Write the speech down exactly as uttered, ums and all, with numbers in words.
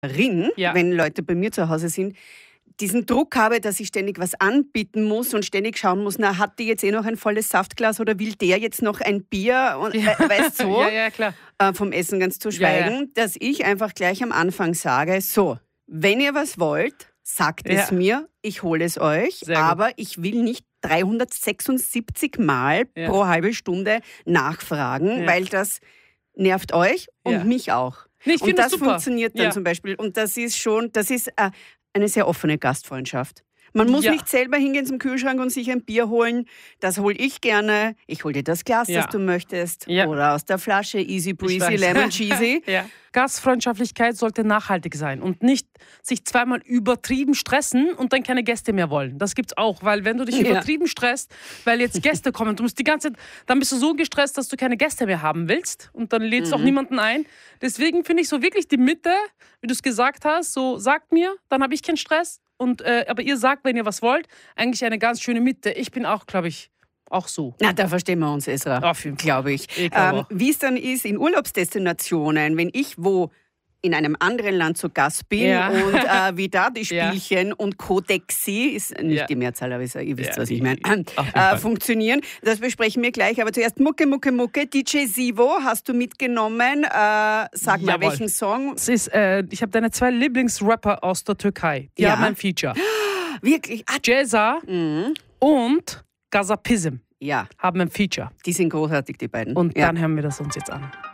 Rin, Ja. wenn Leute bei mir zu Hause sind, diesen Druck habe, dass ich ständig was anbieten muss und ständig schauen muss, na, hat die jetzt eh noch ein volles Saftglas oder will der jetzt noch ein Bier? Und, Ja. we- weißt so, Ja, ja, klar. äh, vom Essen ganz zu schweigen, Ja, ja. dass ich einfach gleich am Anfang sage, so, wenn ihr was wollt, sagt Ja. es mir, ich hole es euch, Sehr gut. aber ich will nicht dreihundertsechsundsiebzig Mal Ja. pro halbe Stunde nachfragen, Ja. weil das nervt euch und Ja. mich auch. Nee, ich Und finde das das super. funktioniert dann Ja. zum Beispiel. Und das ist schon, das ist äh, eine sehr offene Gastfreundschaft. Man muss Ja. nicht selber hingehen zum Kühlschrank und sich ein Bier holen. Das hole ich gerne. Ich hole dir das Glas, Ja. das du möchtest. Ja. Oder aus der Flasche, easy breezy, weiß. lemon cheesy. Ja. Gastfreundschaftlichkeit sollte nachhaltig sein und nicht sich zweimal übertrieben stressen und dann keine Gäste mehr wollen. Das gibt's auch, weil wenn du dich Ja. übertrieben stresst, weil jetzt Gäste kommen, du musst die ganze Zeit, dann bist du so gestresst, dass du keine Gäste mehr haben willst und dann lädst du Mhm. auch niemanden ein. Deswegen finde ich so wirklich die Mitte, wie du es gesagt hast, so sagt mir, dann habe ich keinen Stress. Und, äh, aber ihr sagt, wenn ihr was wollt, eigentlich eine ganz schöne Mitte. Ich bin auch, glaube ich, auch so. Na, da verstehen wir uns, Esra. Auf jeden Fall. Glaube ich. Ich glaube Ähm, auch. Wie es dann ist in Urlaubsdestinationen, wenn ich wo in einem anderen Land zu Gast bin Ja. und äh, wie da die Ja. Spielchen und Kodexi, ist nicht Ja. die Mehrzahl, aber ihr wisst, Ja, was ich die- meine, auf jeden äh, Fall. funktionieren. Das besprechen wir gleich. Aber zuerst Mucke, Mucke, Mucke. D J Sivo hast du mitgenommen. Äh, sag mal, Jawohl. welchen Song? Es ist, äh, ich habe deine zwei Lieblingsrapper aus der Türkei. Die Ja. haben ein Feature. Wirklich? Ah, Ceza mhm. und Gazapizm Ja, haben ein Feature. die sind großartig, die beiden. Und ja. dann hören wir das uns jetzt an.